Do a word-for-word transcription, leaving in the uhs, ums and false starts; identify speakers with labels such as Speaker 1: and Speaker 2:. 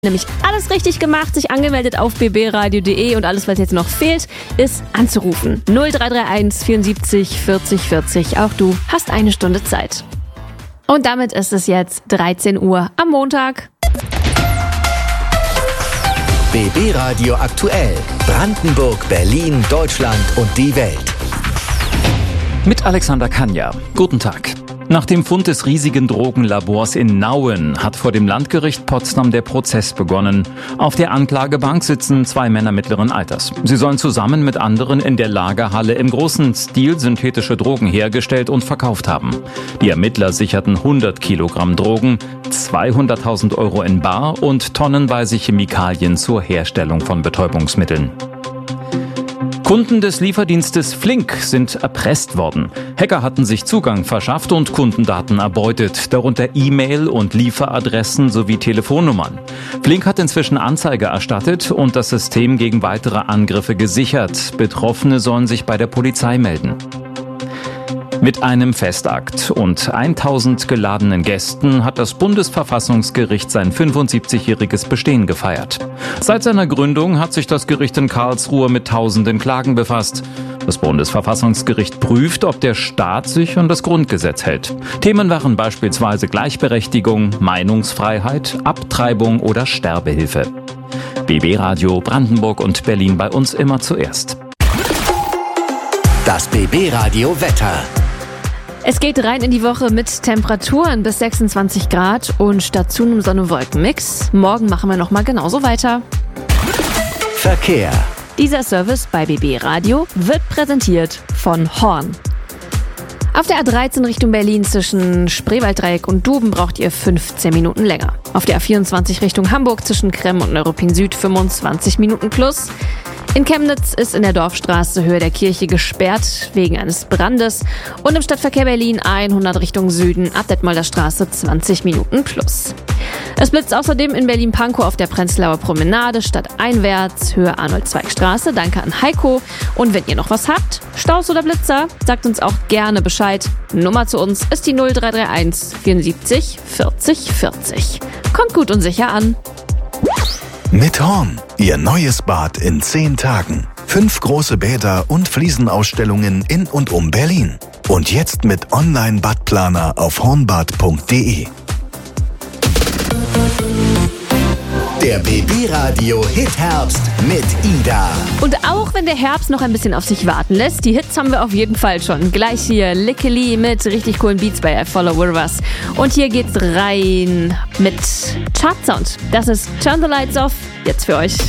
Speaker 1: Nämlich alles richtig gemacht, sich angemeldet auf b b radio punkt de und alles, was jetzt noch fehlt, ist anzurufen. null drei drei eins vierundsiebzig vierzig vierzig. Auch du hast eine Stunde Zeit. Und damit ist es jetzt dreizehn Uhr am Montag.
Speaker 2: B B Radio aktuell. Brandenburg, Berlin, Deutschland und die Welt.
Speaker 3: Mit Alexander Kanja. Guten Tag. Nach dem Fund des riesigen Drogenlabors in Nauen hat vor dem Landgericht Potsdam der Prozess begonnen. Auf der Anklagebank sitzen zwei Männer mittleren Alters. Sie sollen zusammen mit anderen in der Lagerhalle im großen Stil synthetische Drogen hergestellt und verkauft haben. Die Ermittler sicherten hundert Kilogramm Drogen, zweihunderttausend Euro in bar und tonnenweise Chemikalien zur Herstellung von Betäubungsmitteln. Kunden des Lieferdienstes Flink sind erpresst worden. Hacker hatten sich Zugang verschafft und Kundendaten erbeutet, darunter E-Mail- und Lieferadressen sowie Telefonnummern. Flink hat inzwischen Anzeige erstattet und das System gegen weitere Angriffe gesichert. Betroffene sollen sich bei der Polizei melden. Mit einem Festakt und tausend geladenen Gästen hat das Bundesverfassungsgericht sein fünfundsiebzigjähriges Bestehen gefeiert. Seit seiner Gründung hat sich das Gericht in Karlsruhe mit tausenden Klagen befasst. Das Bundesverfassungsgericht prüft, ob der Staat sich an das Grundgesetz hält. Themen waren beispielsweise Gleichberechtigung, Meinungsfreiheit, Abtreibung oder Sterbehilfe. B B Radio Brandenburg und Berlin bei uns immer zuerst.
Speaker 2: Das B B Radio Wetter.
Speaker 1: Es geht rein in die Woche mit Temperaturen bis sechsundzwanzig Grad und dazu einem Sonne-Wolken-Mix. Morgen machen wir nochmal genauso weiter.
Speaker 2: Verkehr.
Speaker 1: Dieser Service bei B B Radio wird präsentiert von Horn. Auf der A dreizehn Richtung Berlin zwischen Spreewalddreieck und Duben braucht ihr fünfzehn Minuten länger. Auf der A vierundzwanzig Richtung Hamburg zwischen Kremm und Neuruppin Süd fünfundzwanzig Minuten plus. In Chemnitz ist in der Dorfstraße Höhe der Kirche gesperrt wegen eines Brandes und im Stadtverkehr Berlin hundert Richtung Süden ab Detmolder Straße zwanzig Minuten plus. Es blitzt außerdem in Berlin-Pankow auf der Prenzlauer Promenade stadteinwärts Höhe Arnold-Zweig-Straße. Danke an Heiko. Und wenn ihr noch was habt, Staus oder Blitzer, sagt uns auch gerne Bescheid. Nummer zu uns ist die null drei drei eins vierundsiebzig vierzig vierzig. Kommt gut und sicher an.
Speaker 4: Mit Horn, Ihr neues Bad in zehn Tagen. Fünf große Bäder und Fliesenausstellungen in und um Berlin. Und jetzt mit Online-Badplaner auf hornbad punkt de.
Speaker 2: Der B B Radio Hit-Herbst mit Ida.
Speaker 1: Und auch wenn der Herbst noch ein bisschen auf sich warten lässt, die Hits haben wir auf jeden Fall schon. Gleich hier Lickily mit richtig coolen Beats bei I Follow Rivers. Und hier geht's rein mit Chartsound. Das ist Turn the Lights Off, jetzt für euch.